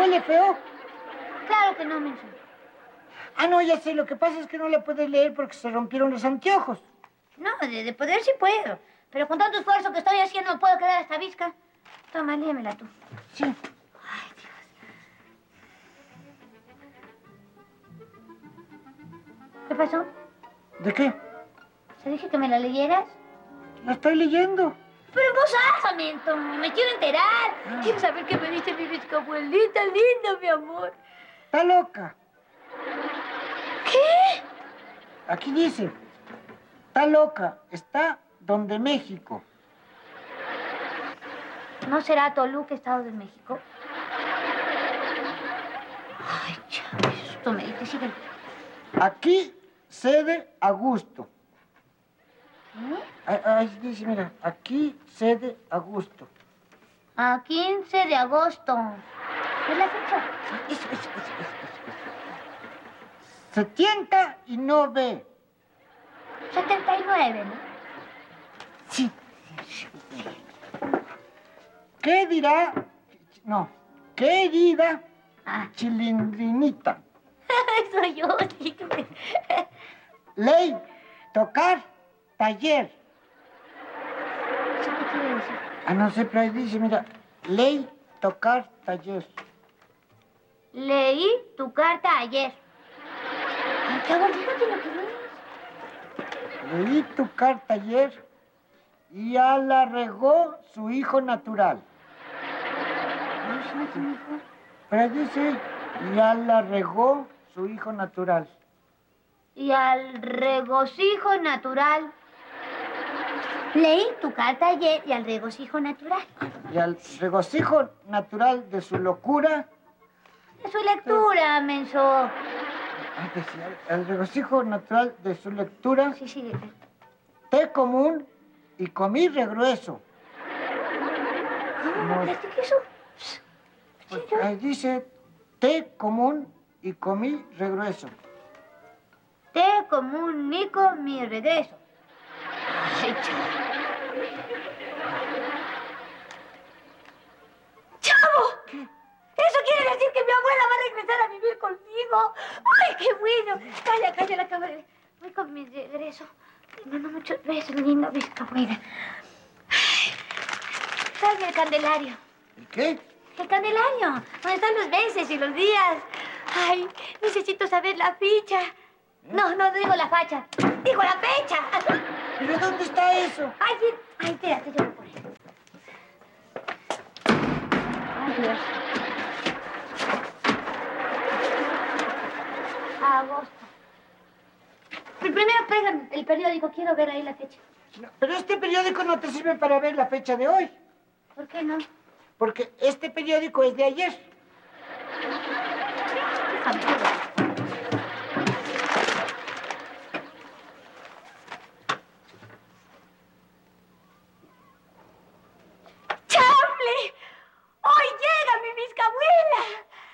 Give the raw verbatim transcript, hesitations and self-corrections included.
huele feo? Claro que no, menso. Ah, no, ya sé. Lo que pasa es que no la puedes leer porque se rompieron los anteojos. No, de, de poder sí puedo. Pero con tanto esfuerzo que estoy haciendo no puedo quedar hasta visca. Toma, léemela tú. Sí. Ay, Dios. ¿Qué pasó? ¿De qué? ¿Te dije que me la leyeras? La estoy leyendo. Pero en voz alta, Mento. Me quiero enterar. Ah. Quiero saber qué me dice mi bisabuelita linda, mi amor. Está loca. ¿Qué? Aquí dice. Está loca. Está donde México. ¿No será Toluca, Estado de México? Ay, chaval, esto me dice, sigue. Aquí cede a gusto. ¿Eh? Ahí, ahí dice, mira, aquí cede a gusto. A quince de agosto. ¿Es la fecha? Eso, eso, eso, eso, eso. Se tienta y no ve. setenta y nueve, ¿no? Sí. ¿Qué dirá? No. Querida Ah. Chilindrinita. Soy yo, sí. Ley, tocar, taller. ¿Eso qué quiere decir? Ah, no sé, pero ahí dice, mira, ley, tocar, taller. Leí tu carta ayer. Ay, cabrón, fíjate lo que lees. Leí tu carta ayer y ya la regó su hijo natural. Ay, ¿sí no tiene hijo? Pero ahí dice, ya la regó su hijo natural. Y al regocijo natural. Leí tu carta ayer y al regocijo natural. Y al regocijo natural de su locura. Es su lectura, menso. Ay, decía, al regocijo natural de su lectura. Sí, sí. Té común y comí regrueso. ¿Cómo No. me platiqué eso? Pues ahí dice, té común y comí regrueso. Te comunico mi regreso. Ay, chavo. ¡Chavo! ¿Qué? Eso quiere decir que mi abuela va a regresar a vivir conmigo. ¡Ay, qué bueno! Calla, calla, la acabo de... Voy con mi regreso. No, no, muchos besos, lindo, bisabuela. Tráeme el candelario. ¿El qué? El candelario, donde están los meses y los días. Ay, necesito saber la ficha. No, no digo la facha. Digo la fecha. ¿Pero dónde está eso? Ay, sí. Ay, espérate, yo voy por él. Ay, Dios. Agosto. Pero primero pégame el periódico. Quiero ver ahí la fecha. No, pero este periódico no te sirve para ver la fecha de hoy. ¿Por qué no? Porque este periódico es de ayer. Déjame ver.